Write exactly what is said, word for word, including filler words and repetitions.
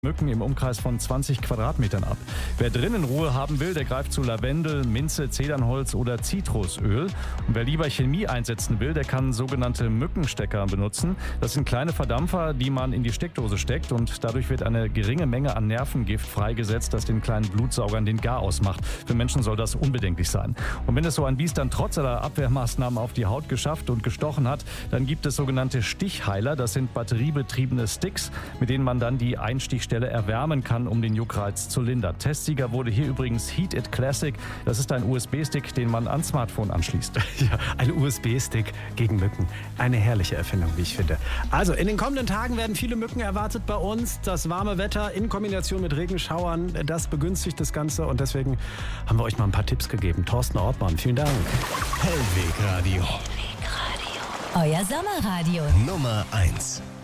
Mücken im Umkreis von zwanzig Quadratmetern ab. Wer drinnen Ruhe haben will, der greift zu Lavendel, Minze, Zedernholz oder Zitrusöl. Und wer lieber Chemie einsetzen will, der kann sogenannte Mückenstecker benutzen. Das sind kleine Verdampfer, die man in die Steckdose steckt und dadurch wird eine geringe Menge an Nervengift freigesetzt, das den kleinen Blutsaugern den Garaus macht. Für Menschen soll das unbedenklich sein. Und wenn es so ein Biest dann trotz aller Abwehrmaßnahmen auf die Haut geschafft und gestochen hat, dann gibt es sogenannte Stichheiler. Das sind batteriebetriebene Sticks, mit denen man dann die Einstichstelle erwärmen kann, um den Juckreiz zu lindern. Testsieger wurde hier übrigens Heat It Classic. Das ist ein U S B-Stick, den man ans Smartphone anschließt. Ja, ein U S B-Stick gegen Mücken. Eine herrliche Erfindung, wie ich finde. Also, in den kommenden Tagen werden viele Mücken erwartet bei uns. Das warme Wetter in Kombination mit Regenschauern, das begünstigt das Ganze. Und deswegen haben wir euch mal ein paar Tipps gegeben. Thorsten Ortmann, vielen Dank. Hellweg Radio. Hellweg Radio. Euer Sommerradio. Nummer eins.